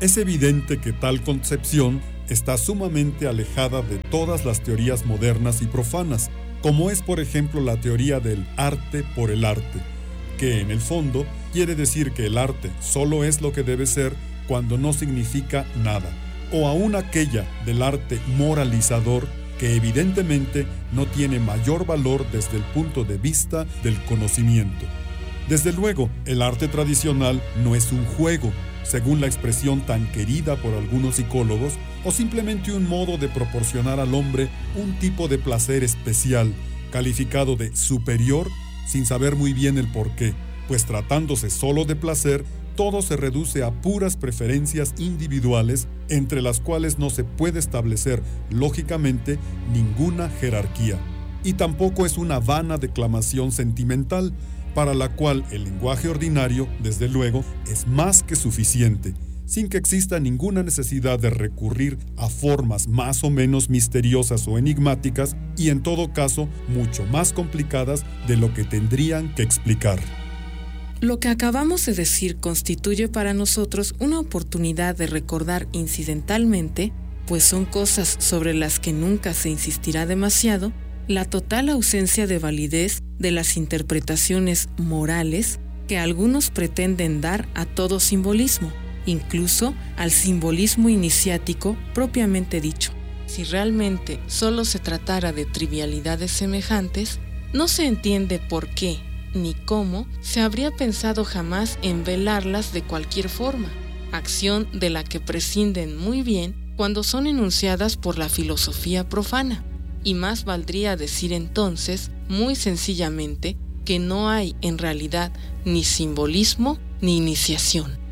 Es evidente que tal concepción está sumamente alejada de todas las teorías modernas y profanas, como es por ejemplo la teoría del arte por el arte, que en el fondo quiere decir que el arte solo es lo que debe ser cuando no significa nada, o aún aquella del arte moralizador, que evidentemente no tiene mayor valor desde el punto de vista del conocimiento. Desde luego, el arte tradicional no es un juego, según la expresión tan querida por algunos psicólogos, o simplemente un modo de proporcionar al hombre un tipo de placer especial, calificado de superior, sin saber muy bien el porqué, pues tratándose solo de placer, todo se reduce a puras preferencias individuales, entre las cuales no se puede establecer, lógicamente, ninguna jerarquía. Y tampoco es una vana declamación sentimental, para la cual el lenguaje ordinario, desde luego, es más que suficiente, sin que exista ninguna necesidad de recurrir a formas más o menos misteriosas o enigmáticas, y en todo caso, mucho más complicadas de lo que tendrían que explicar. Lo que acabamos de decir constituye para nosotros una oportunidad de recordar incidentalmente, pues son cosas sobre las que nunca se insistirá demasiado, la total ausencia de validez de las interpretaciones morales que algunos pretenden dar a todo simbolismo, incluso al simbolismo iniciático propiamente dicho. Si realmente solo se tratara de trivialidades semejantes, no se entiende por qué ni cómo se habría pensado jamás en velarlas de cualquier forma, acción de la que prescinden muy bien cuando son enunciadas por la filosofía profana. Y más valdría decir entonces, muy sencillamente, que no hay en realidad ni simbolismo ni iniciación.